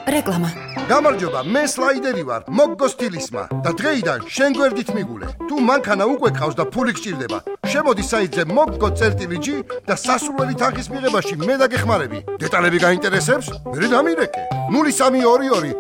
რეკლამა. გამარჯობა, მე სლაიდერი ვარ, მოგგო სტილისმა და დღეიდან შენ გვერდით მიგულე. თუ მანქანა უკვე ყავს და ფული გჭირდება, შემოდი საიტზე moggo.gi და სასურველი თანხის მიღებაში მე დაგეხმარები. დეტალები გაინტერესებს? მე დამირეკე. 0322